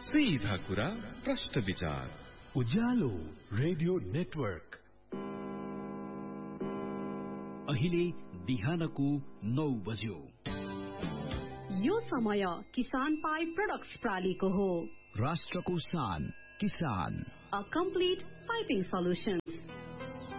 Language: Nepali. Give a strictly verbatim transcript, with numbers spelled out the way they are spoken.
सीधा कुरा प्रश्न विचार उज्यालो रेडियो नेटवर्क। अहिले बिहानको नौ बज्यो। यो समय किसान पाइप प्रोडक्ट्स प्रालीको हो। राष्ट्रको शान किसान, अ कम्प्लिट पाइपिङ सल्युसन।